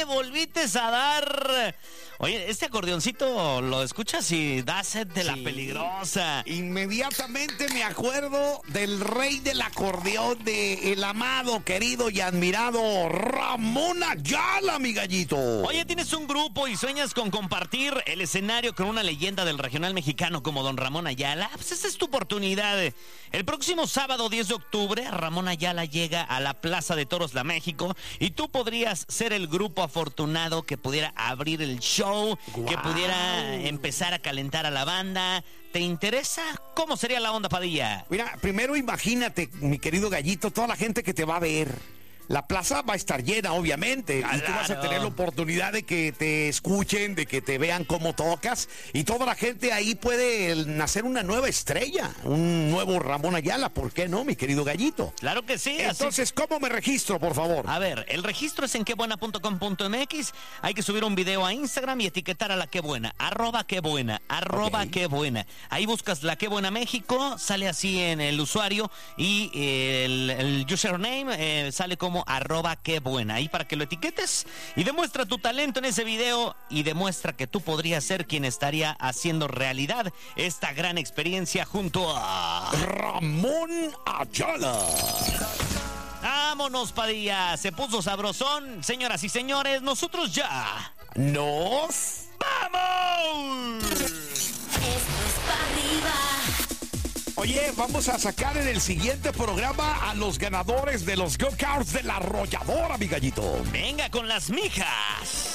volvites a dar. Oye, este acordeoncito lo escuchas y da sed de la peligrosa. Inmediatamente me acuerdo del rey del acordeón, de el amado, querido y admirado Ramón Ayala, mi gallito. Oye, tienes un grupo y sueñas con compartir el escenario con una leyenda del regional mexicano como don Ramón Ayala. Pues esta es tu oportunidad. El próximo sábado 10 de octubre, Ramón Ayala llega a la Plaza de Toros La México y tú podrías ser el grupo afortunado que pudiera abrir el show, que pudiera empezar a calentar a la banda. ¿Te interesa? ¿Cómo sería la onda, Padilla? Mira, primero imagínate, mi querido gallito, toda la gente que te va a ver. La plaza va a estar llena, obviamente, Claro. y tú vas a tener la oportunidad de que te escuchen, de que te vean cómo tocas, y toda la gente ahí puede nacer una nueva estrella, un nuevo Ramón Ayala, ¿por qué no, mi querido gallito? Claro que sí. Entonces, ¿cómo me registro, por favor? A ver, el registro es en quebuena.com.mx. Hay que subir un video a Instagram y etiquetar a la Quebuena. @Quebuena. Ok. @Quebuena. Ahí buscas la Quebuena México. Sale así en el usuario. Y el username sale como @Quebuena. Ahí para que lo etiquetes. Y demuestra tu talento en ese video. Y demuestra que tú podrías ser quien estaría haciendo realidad esta gran experiencia junto a Ramón Ayala. ¡Vámonos, Padilla! Se puso sabrosón. Señoras y señores, nosotros ya Nos ¡vamos! Esto es pa' arriba. Oye, vamos a sacar en el siguiente programa a los ganadores de los go-karts de la arrolladora, mi gallito. Venga con las mijas.